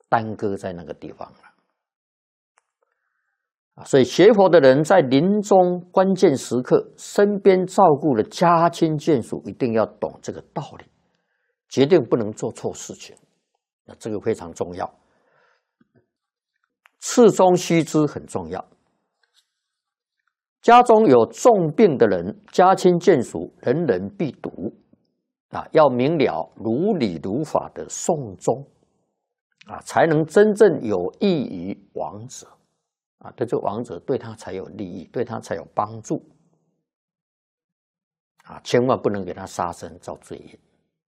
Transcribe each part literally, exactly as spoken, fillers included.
耽搁在那个地方了。啊，所以学佛的人在临终关键时刻，身边照顾的家亲眷属一定要懂这个道理，决定不能做错事情。那这个非常重要。次中须知很重要。家中有重病的人，家亲眷属人人必读啊，要明了如理如法的送终啊，才能真正有益于亡者啊，对这个亡者对他才有利益，对他才有帮助啊，千万不能给他杀生造罪业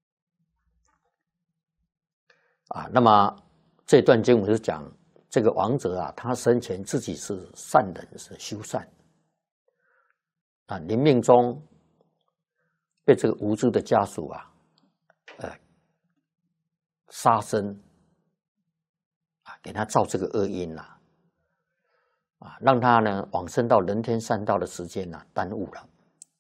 啊。那么这段经文是讲这个亡者啊，他生前自己是善人，是修善。啊，临命中被这个无知的家属啊，呃，杀生啊，给他造这个恶因呐、啊，啊，让他呢往生到人天善道的时间呢、啊、耽误了。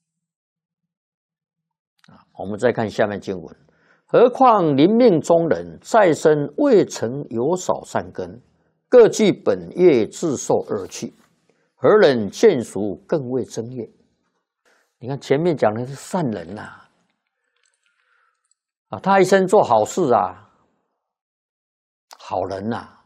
啊，我们再看下面经文，何况临命中人再生未曾有少善根，各据本业自受恶趣，何忍见俗更为增业？你看前面讲的是善人呐、啊，啊，他一生做好事啊，好人呐、啊，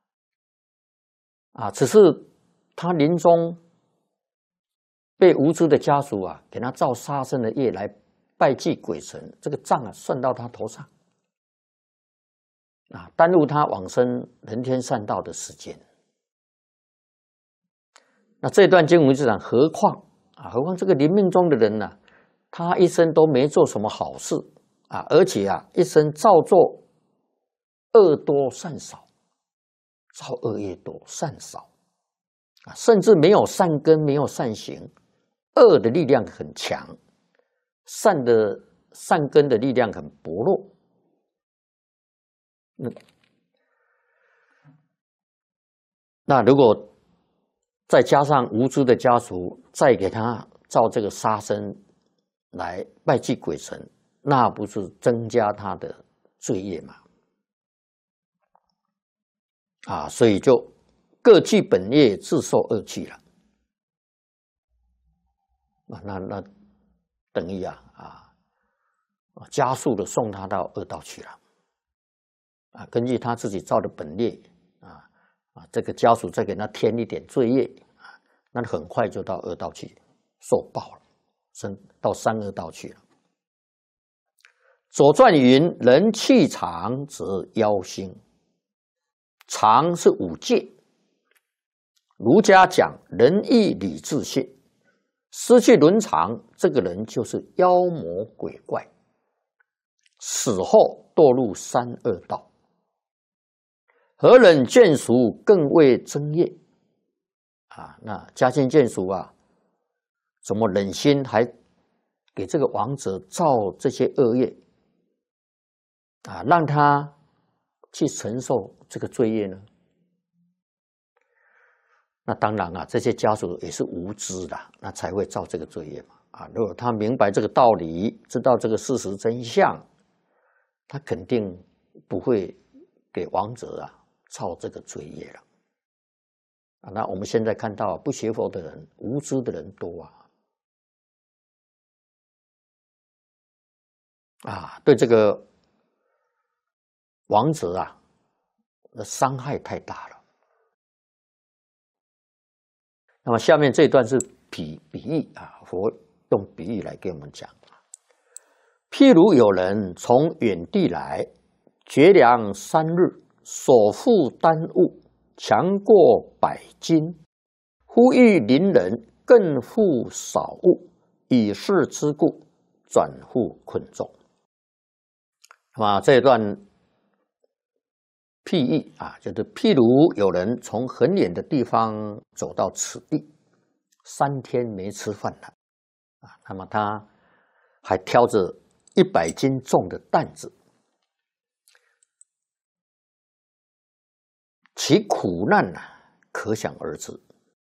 啊，只是他临终被无知的家属啊，给他造杀生的业来拜祭鬼神，这个账啊算到他头上，啊，耽误他往生人天善道的时间。那这段经文是讲，何况。啊，何况这个临命中的人呢、啊，他一生都没做什么好事啊，而且啊，一生造作恶多善少，造恶业多善少啊，甚至没有善根，没有善行，恶的力量很强，善的善根的力量很薄弱。那那如果再加上无知的家属，再给他造这个杀生来拜祭鬼神，那不是增加他的罪业吗？啊，所以就各据本业，自受恶趣了。啊，那那等于啊啊，加速的送他到恶道去了。啊，根据他自己造的本业啊。啊，这个家属再给他添一点罪业啊，那很快就到恶道去受报了，升到三恶道去了。左传云：“人气长则夭星。”长是五戒。儒家讲仁义礼智信，失去伦常，这个人就是妖魔鬼怪，死后堕入三恶道。何忍眷属更为增业啊？那家亲眷属啊，怎么忍心还给这个亡者造这些恶业啊，让他去承受这个罪业呢？那当然啊，这些家属也是无知的，那才会造这个罪业嘛。啊，如果他明白这个道理，知道这个事实真相，他肯定不会给亡者啊造这个罪业了。啊，那我们现在看到不学佛的人、无知的人多啊，啊，对这个亡者啊的伤害太大了。那么下面这一段是比比喻啊，佛用比喻来给我们讲。譬如有人从远地来，绝粮三日，所负担物强过百斤，忽遇邻人更负少物，以是之故，转复困重。那么这一段譬喻啊，就是譬如有人从很远的地方走到此地，三天没吃饭了啊，那么他还挑着一百斤重的担子，其苦难啊，可想而知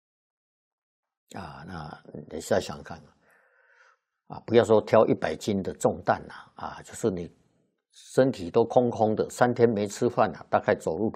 啊。那你再想想看啊，不要说挑一百斤的重担了啊，就是你身体都空空的，三天没吃饭了，大概走路